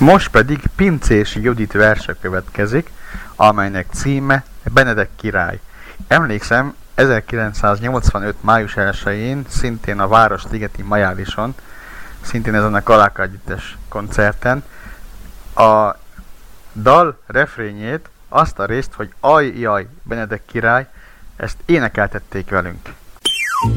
Most pedig Pincési Judit verse következik, amelynek címe Benedek király. Emlékszem, 1985. május 1-én, szintén a Városligeti Majálison, szintén ezen a Kaláka együttes koncerten, a dal refrényét, azt a részt, hogy ajjaj, Benedek király, ezt énekeltették velünk.